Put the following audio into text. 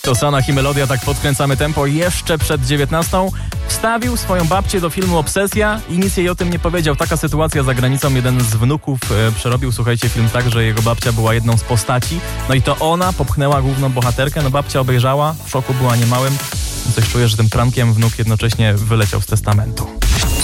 To Sanach i Melodia, tak podkręcamy tempo jeszcze przed 19. Wstawił swoją babcię do filmu Obsesja i nic jej o tym nie powiedział. Taka sytuacja za granicą. Jeden z wnuków przerobił, słuchajcie, film tak, że jego babcia była jedną z postaci. No i to ona popchnęła główną bohaterkę. No babcia obejrzała, w szoku była niemałym. Coś czuję, że tym prankiem wnuk jednocześnie wyleciał z testamentu.